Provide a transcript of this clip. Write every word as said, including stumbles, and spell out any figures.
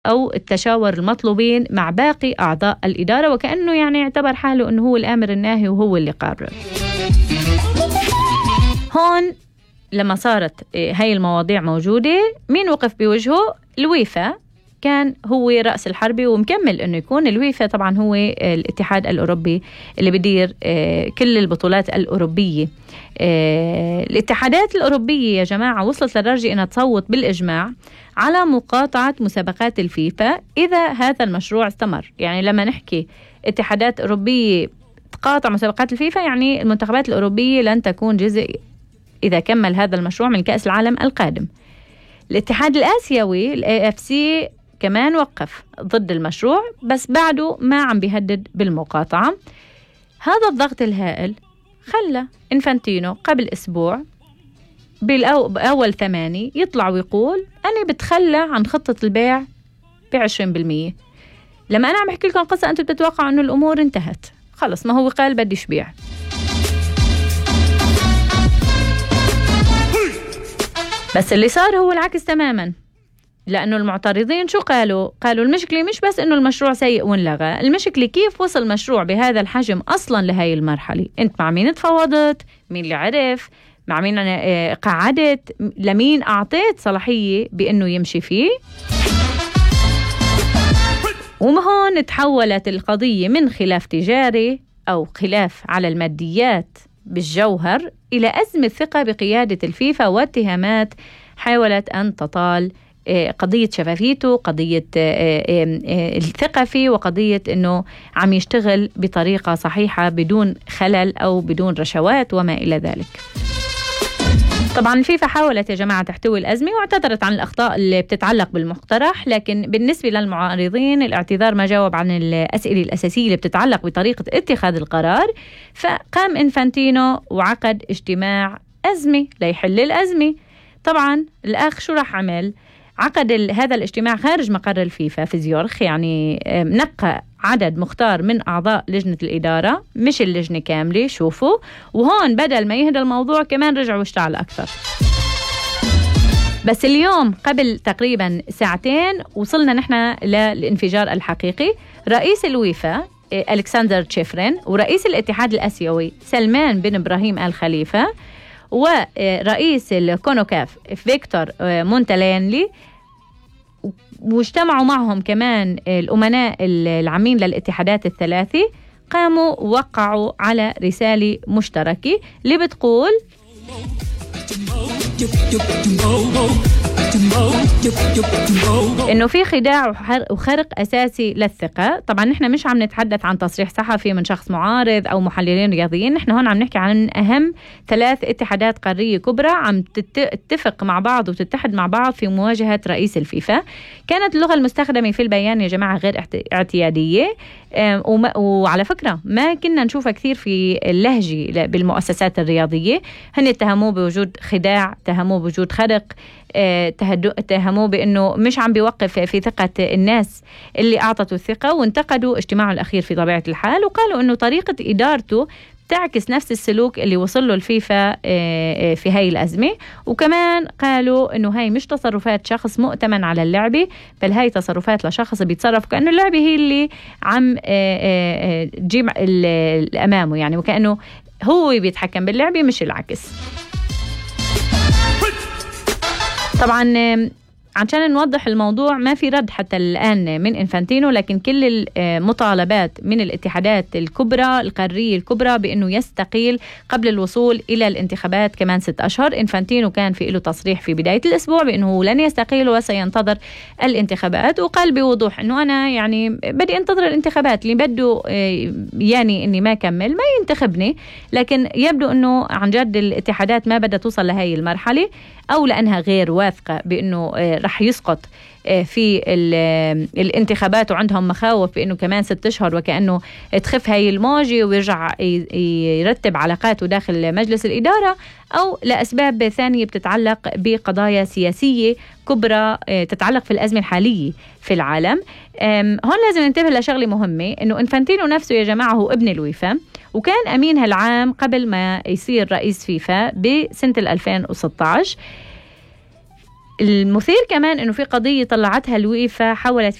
أو التشاور المطلوبين مع باقي أعضاء الإدارة، وكأنه يعني يعتبر حاله أنه هو الآمر الناهي وهو اللي قرر. هون لما صارت هاي المواضيع موجودة، مين وقف بوجهه؟ الويفا كان هو رأس الحربة، ومكمل أنه يكون الويفا طبعا هو الاتحاد الأوروبي اللي بيدير كل البطولات الأوروبية. الاتحادات الأوروبية يا جماعة وصلت لدرجة أنها تصوت بالإجماع على مقاطعة مسابقات الفيفا إذا هذا المشروع استمر. يعني لما نحكي اتحادات أوروبية تقاطع مسابقات الفيفا، يعني المنتخبات الأوروبية لن تكون جزء إذا كمل هذا المشروع من كأس العالم القادم. الاتحاد الآسيوي ال إيه إف سي كمان وقف ضد المشروع، بس بعده ما عم بيهدد بالمقاطعة. هذا الضغط الهائل خلى إنفانتينو قبل أسبوع بالأول ثماني يطلع ويقول أنا بتخلى عن خطة البيع بعشرين بالمية. لما أنا عم أحكي لكم قصة أنتم بتتوقعوا أنه الأمور انتهت، خلص ما هو قال بديش بيع. بس اللي صار هو العكس تماما، لأنه المعترضين شو قالوا؟ قالوا المشكلة مش بس أنه المشروع سيء وانلغى، المشكلة كيف وصل مشروع بهذا الحجم أصلا لهاي المرحلة. أنت مع مين تفاوضت؟ مين اللي عرف؟ مع مين أنا قعدت؟ لمين أعطيت صلاحية بأنه يمشي فيه؟ ومهون تحولت القضية من خلاف تجاري أو خلاف على الماديات بالجوهر إلى أزمة ثقة بقيادة الفيفا واتهامات حاولت أن تطال قضية شفافيته، قضية الثقة فيه، وقضية أنه عم يشتغل بطريقة صحيحة بدون خلل أو بدون رشوات وما إلى ذلك. طبعا الفيفا حاولت يا جماعة تحتوي الأزمة واعتذرت عن الأخطاء اللي بتتعلق بالمقترح، لكن بالنسبة للمعارضين الاعتذار ما جاوب عن الأسئلة الأساسية اللي بتتعلق بطريقة اتخاذ القرار. فقام إنفانتينو وعقد اجتماع أزمة ليحل الأزمة. طبعا الأخ شو راح عمل؟ عقد هذا الاجتماع خارج مقر الفيفا في زيورخ، يعني نقى عدد مختار من أعضاء لجنة الإدارة مش اللجنة كاملة. شوفوا، وهون بدل ما يهدى الموضوع كمان رجعوا واشتعل أكثر. بس اليوم قبل تقريبا ساعتين وصلنا نحن للانفجار الحقيقي. رئيس الويفا ألكسندر تشيفرين ورئيس الاتحاد الآسيوي سلمان بن إبراهيم آل خليفة ورئيس الكونوكاف فيكتور مونتالينلي، واجتمعوا معهم كمان الأمناء العامين للاتحادات الثلاثة، قاموا وقعوا على رسالة مشتركة اللي بتقول إنه في خداع وخرق أساسي للثقة. طبعا نحن مش عم نتحدث عن تصريح صحفي من شخص معارض أو محللين رياضيين، نحن هون عم نحكي عن أهم ثلاث اتحادات قارية كبرى عم تتفق مع بعض وتتحد مع بعض في مواجهة رئيس الفيفا. كانت اللغة المستخدمة في البيان يا جماعة غير اعتيادية، وعلى فكرة ما كنا نشوفها كثير في اللهجة بالمؤسسات الرياضية. هن اتهموه بوجود خداع، اتهموه بوجود خرق، اتهموه بأنه مش عم بيوقف في ثقة الناس اللي أعطته الثقة، وانتقدوا اجتماعه الأخير في طبيعة الحال، وقالوا أنه طريقة إدارته تعكس نفس السلوك اللي وصل له الفيفا في هاي الأزمة. وكمان قالوا أنه هاي مش تصرفات شخص مؤتمن على اللعبة، بل هاي تصرفات لشخص بيتصرف كأنه اللعبة هي اللي عم تجيب الأمامه، يعني وكأنه هو بيتحكم باللعبة مش العكس. طبعا عشان نوضح الموضوع، ما في رد حتى الآن من إنفانتينو، لكن كل المطالبات من الاتحادات الكبرى القارية الكبرى بأنه يستقيل قبل الوصول إلى الانتخابات كمان ست أشهر. إنفانتينو كان في له تصريح في بداية الأسبوع بأنه لن يستقيل وسينتظر الانتخابات، وقال بوضوح أنه أنا يعني بدي انتظر الانتخابات، اللي بده يعني أني ما كمل ما ينتخبني. لكن يبدو أنه عن جد الاتحادات ما بدها توصل لهي المرحلة، أو لأنها غير واثقة بأنه رح يسقط في الانتخابات وعندهم مخاوف بأنه كمان ست أشهر وكأنه تخف هاي الموجة ويرجع يرتب علاقاته داخل مجلس الإدارة، أو لأسباب ثانية بتتعلق بقضايا سياسية كبرى تتعلق في الأزمة الحالية في العالم. هون لازم ننتبه لشغلة مهمة، إنه إنفانتينو نفسه يا جماعة هو ابن الويفا، وكان أمين هالعام قبل ما يصير رئيس فيفا بسنة ألفين وستة عشر. المثير كمان انه في قضيه طلعتها الويفا حاولت